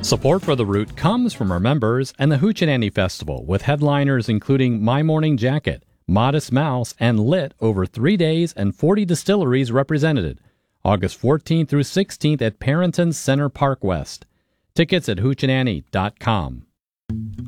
Support for The Root comes from our members and the Hoochie Festival, with headliners including My Morning Jacket, Modest Mouse, and Lit over 3 days and 40 distilleries represented. August 14th through 16th at Parrington Center Park West. Tickets at hoochieandannie.com.